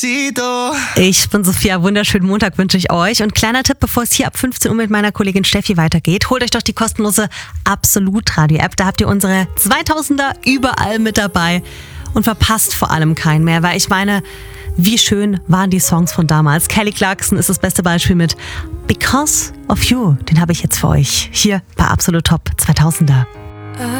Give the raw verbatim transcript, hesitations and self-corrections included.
Ich bin Sophia, wunderschönen Montag wünsche ich euch. Und kleiner Tipp, bevor es hier ab fünfzehn Uhr mit meiner Kollegin Steffi weitergeht, holt euch doch die kostenlose Absolut-Radio-App. Da habt ihr unsere zweitausender überall mit dabei und verpasst vor allem keinen mehr. Weil ich meine, wie schön waren die Songs von damals. Kelly Clarkson ist das beste Beispiel mit Because of You. Den habe ich jetzt für euch hier bei Absolut Top zweitausender.